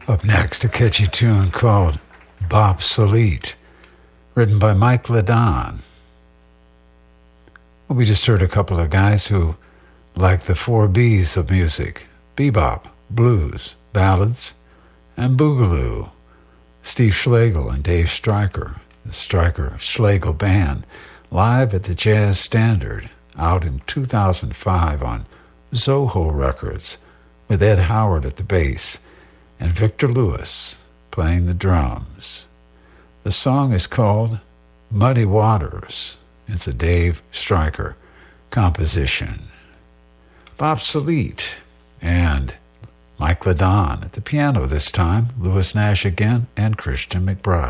Up next, a catchy tune called Bopsolete, written by Mike Ladon. Well, we just heard a couple of guys who like the 4 B's of music: bebop, blues, ballads, and boogaloo. Steve Schlegel and Dave Stryker, the Stryker-Schlegel Band, live at the Jazz Standard, out in 2005 on Zoho Records, with Ed Howard at the bass and Victor Lewis playing the drums. The song is called Muddy Waters. It's a Dave Stryker composition. Bopsolete and Mike Ladon at the piano this time, Louis Nash again, and Christian McBride.